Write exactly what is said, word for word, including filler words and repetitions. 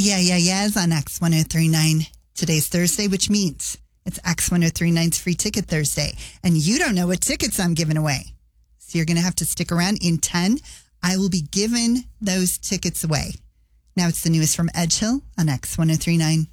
Yeah, yeah, yes on X ten thirty-nine. Today's Thursday, which means it's X ten thirty-nine's Free Ticket Thursday. And you don't know what tickets I'm giving away. So you're going to have to stick around. In ten, I will be giving those tickets away. Now it's the newest from Edge Hill on X ten thirty-nine.